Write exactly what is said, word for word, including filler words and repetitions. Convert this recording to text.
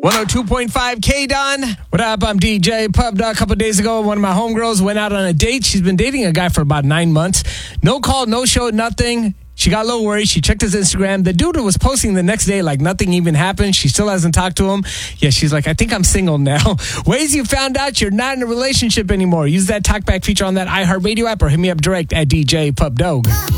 one oh two point five K-Don. What up? I'm D J Pub. A couple days ago, one of my homegirls went out on a date. She's been dating a guy for about nine months. No call, no show, nothing. She got a little worried. She checked his Instagram. The dude was posting the next day like nothing even happened. She still hasn't talked to him. Yeah, she's like, I think I'm single now. Ways you found out you're not in a relationship anymore. Use that talkback feature on that iHeartRadio app or hit me up direct at D J Pub Dog.